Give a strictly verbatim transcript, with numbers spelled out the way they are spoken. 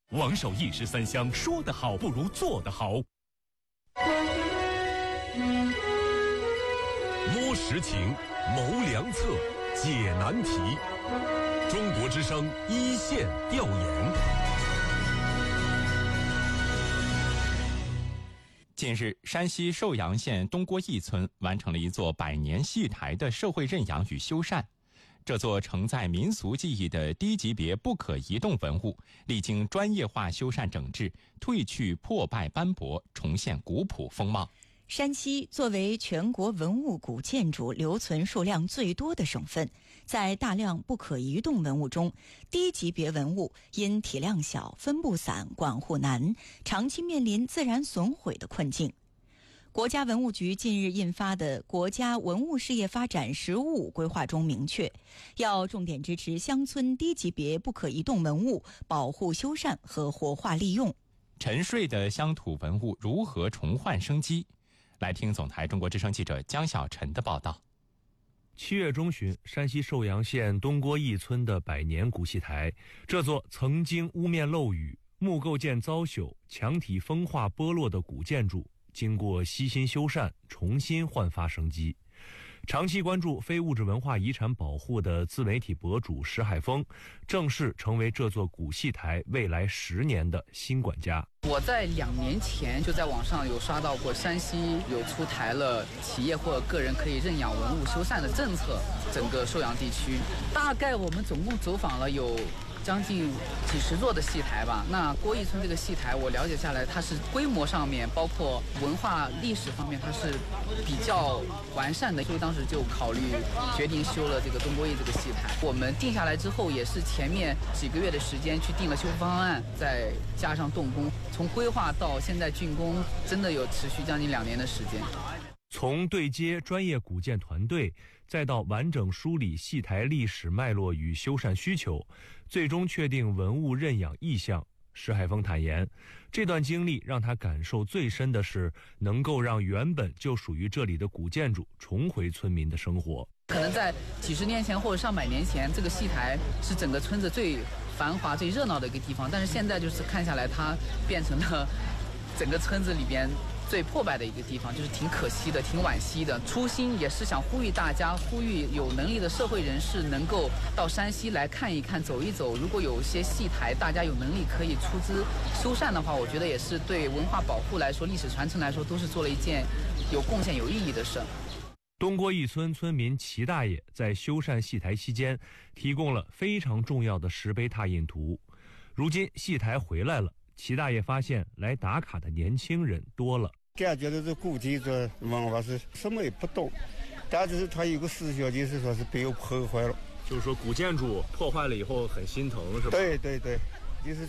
王守义十三香，说得好不如做得好。 摸实情，谋良策，解难题。中国之声一线调研。 近日，山西寿阳县东郭驿村完成了一座百年戏台的社会认养与修缮。这座承载民俗技艺的低级别不可移动文物，历经专业化修缮整治，褪去破败斑驳，重现古朴风貌。 山西作为全国文物古建筑留存数量最多的省份，在大量不可移动文物中，低级别文物因体量小、分布散、管护难，长期面临自然损毁的困境。国家文物局近日印发的《国家文物事业发展“十五五”规划》中明确，要重点支持乡村低级别不可移动文物保护修缮和活化利用。 沉睡的乡土文物如何重焕生机？来听总台中国之声记者江小晨的报道。 七月中旬，山西寿阳县东郭驿村的百年古戏台，这座曾经屋面漏雨、木构件遭朽、墙体风化剥落的古建筑，经过悉心修缮，重新焕发生机。长期关注非物质文化遗产保护的自媒体博主石海峰，正式成为这座古戏台未来十年的新管家。 我在两年前就在网上有刷到过，山西有出台了企业或者个人可以认养文物修缮的政策，整个寿阳地区大概我们总共走访了有将近几十座的戏台吧。那郭驿村这个戏台，我了解下来，它是规模上面，包括文化历史方面，它是比较完善的，所以当时就考虑决定修了这个东郭驿这个戏台。我们定下来之后，也是前面几个月的时间去定了修复方案，再加上动工，从规划到现在竣工，真的有持续将近两年的时间。 从对接专业古建团队，再到完整梳理戏台历史脉络与修缮需求，最终确定文物认养意向。石海峰坦言，这段经历让他感受最深的是能够让原本就属于这里的古建筑重回村民的生活。 可能在几十年前或者上百年前，这个戏台是整个村子最繁华最热闹的一个地方，但是现在就是看下来，它变成了整个村子里边最破败的一个地方，就是挺可惜的，挺惋惜的。初心也是想呼吁大家，呼吁有能力的社会人士能够到山西来看一看、走一走。如果有一些戏台，大家有能力可以出资修缮的话，我觉得也是对文化保护来说、历史传承来说，都是做了一件有贡献、有意义的事。 东郭驿村村民齐大爷在修缮戏台期间，提供了非常重要的石碑拓印图。如今戏台回来了，齐大爷发现来打卡的年轻人多了。 感觉到这古地这文化是什么也不懂，但是他有个思想，就是说是被我破坏了， 就是说古建筑破坏了以后很心疼，是吧？ 对对对，就是